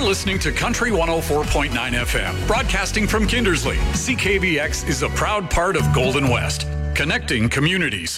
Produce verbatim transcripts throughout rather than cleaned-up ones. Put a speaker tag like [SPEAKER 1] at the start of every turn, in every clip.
[SPEAKER 1] You're listening to Country one oh four point nine F M, broadcasting from Kindersley. C K V X is a proud part of Golden West, connecting communities.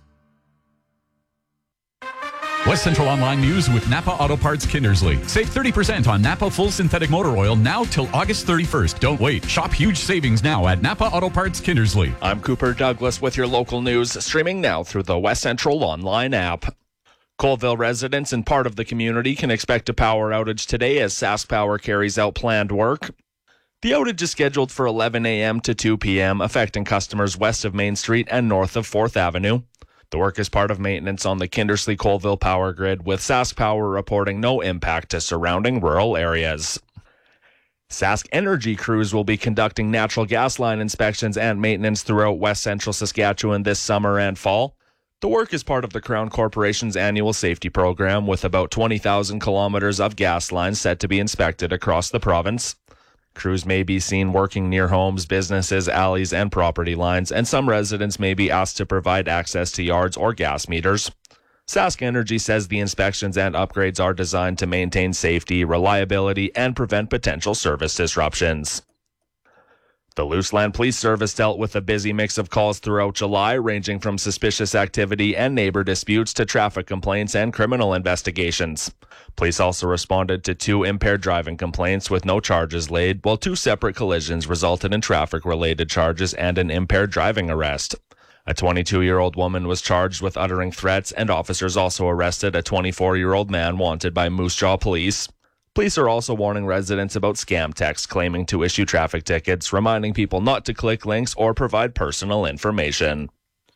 [SPEAKER 2] West Central Online News with Napa Auto Parts Kindersley. Save thirty percent on Napa full synthetic motor oil now till August thirty-first. Don't wait. Shop huge savings now at Napa Auto Parts Kindersley.
[SPEAKER 3] I'm Cooper Douglas with your local news, streaming now through the West Central Online app. Colville residents and part of the community can expect a power outage today as SaskPower carries out planned work. The outage is scheduled for eleven a.m. to two p.m., affecting customers west of Main Street and north of fourth Avenue. The work is part of maintenance on the Kindersley-Colville power grid, with SaskPower reporting no impact to surrounding rural areas. Sask Energy crews will be conducting natural gas line inspections and maintenance throughout West Central Saskatchewan this summer and fall. The work is part of the Crown Corporation's annual safety program, with about twenty thousand kilometers of gas lines set to be inspected across the province. Crews may be seen working near homes, businesses, alleys, and property lines, and some residents may be asked to provide access to yards or gas meters. Sask Energy says the inspections and upgrades are designed to maintain safety, reliability, and prevent potential service disruptions. The Luseland Police Service dealt with a busy mix of calls throughout July, ranging from suspicious activity and neighbor disputes to traffic complaints and criminal investigations. Police also responded to two impaired driving complaints with no charges laid, while two separate collisions resulted in traffic-related charges and an impaired driving arrest. A twenty-two-year-old woman was charged with uttering threats, and officers also arrested a twenty-four-year-old man wanted by Moose Jaw Police. Police are also warning residents about scam texts claiming to issue traffic tickets, reminding people not to click links or provide personal information.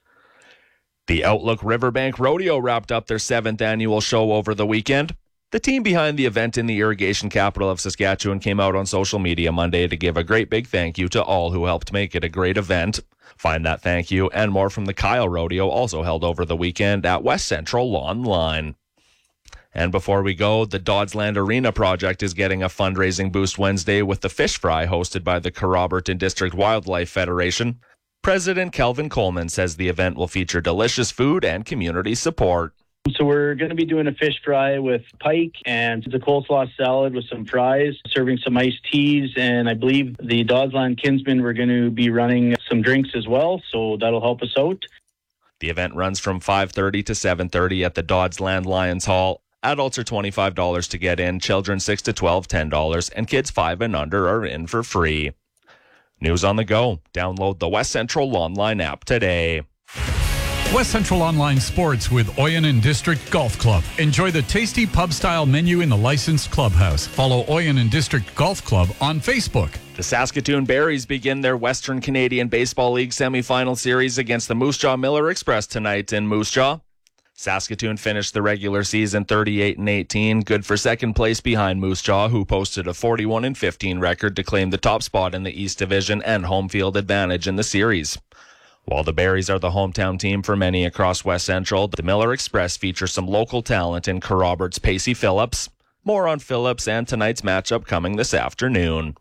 [SPEAKER 3] The Outlook Riverbank Rodeo wrapped up their seventh annual show over the weekend. The team behind the event in the irrigation capital of Saskatchewan came out on social media Monday to give a great big thank you to all who helped make it a great event. Find that thank you and more from the Kyle Rodeo, also held over the weekend at West Central Online. And before we go, the Dodsland Arena project is getting a fundraising boost Wednesday with the Fish Fry hosted by the Carroberton District Wildlife Federation. President Kelvin Coleman says the event will feature delicious food and community support.
[SPEAKER 4] So we're going to be doing a fish fry with pike and the coleslaw salad with some fries, serving some iced teas, and I believe the Dodsland Kinsmen we're going to be running some drinks as well, so that'll help us out.
[SPEAKER 3] The event runs from five thirty to seven thirty at the Dodsland Lions Hall. Adults are twenty-five dollars to get in, children six to twelve, ten dollars, and kids five and under are in for free. News on the go. Download the West Central Online app today.
[SPEAKER 2] West Central Online Sports with Oyen District Golf Club. Enjoy the tasty pub-style menu in the licensed clubhouse. Follow Oyen District Golf Club on Facebook.
[SPEAKER 3] The Saskatoon Berries begin their Western Canadian Baseball League semifinal series against the Moose Jaw Miller Express tonight in Moose Jaw. Saskatoon finished the regular season thirty-eight and eighteen, good for second place behind Moose Jaw, who posted a forty-one and fifteen record to claim the top spot in the East Division and home field advantage in the series. While the Berries are the hometown team for many across West Central, the Miller Express features some local talent in Carrobert's Pacey Phillips. More on Phillips and tonight's matchup coming this afternoon.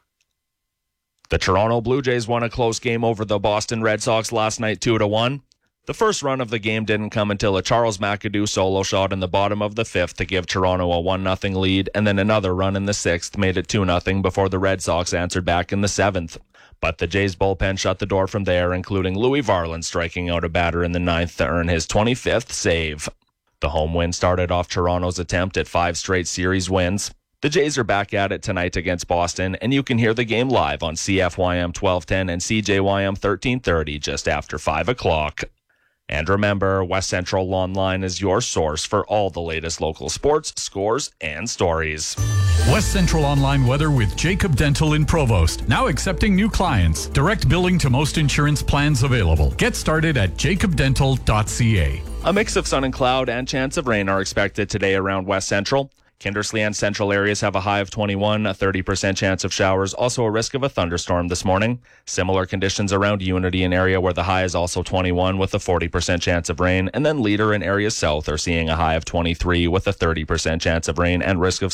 [SPEAKER 3] The Toronto Blue Jays won a close game over the Boston Red Sox last night two to one. The first run of the game didn't come until a Charles McAdoo solo shot in the bottom of the fifth to give Toronto a one nothing lead, and then another run in the sixth made it two nothing before the Red Sox answered back in the seventh. But the Jays bullpen shut the door from there, including Louis Varland striking out a batter in the ninth to earn his twenty-fifth save. The home win started off Toronto's attempt at five straight series wins. The Jays are back at it tonight against Boston, and you can hear the game live on C F Y M twelve ten and C J Y M thirteen thirty just after five o'clock. And remember, West Central Online is your source for all the latest local sports, scores, and stories.
[SPEAKER 2] West Central Online weather with Jacob Dental in Provost. Now accepting new clients. Direct billing to most insurance plans available. Get started at jacob dental dot c a.
[SPEAKER 3] A mix of sun and cloud and chance of rain are expected today around West Central. Kindersley and central areas have a high of twenty-one, a thirty percent chance of showers, also a risk of a thunderstorm this morning. Similar conditions around Unity, an area where the high is also twenty-one with a forty percent chance of rain, and then Leader and areas south are seeing a high of twenty-three with a thirty percent chance of rain and risk of